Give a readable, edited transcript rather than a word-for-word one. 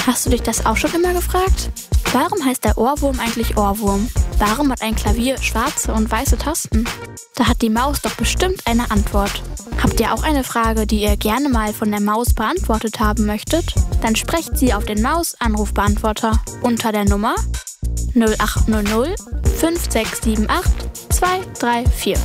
Hast du dich das auch schon immer gefragt? Warum heißt der Ohrwurm eigentlich Ohrwurm? Warum hat ein Klavier schwarze und weiße Tasten? Da hat die Maus doch bestimmt eine Antwort. Habt ihr auch eine Frage, die ihr gerne mal von der Maus beantwortet haben möchtet? Dann sprecht sie auf den Maus-Anrufbeantworter unter der Nummer 0800 5678 234.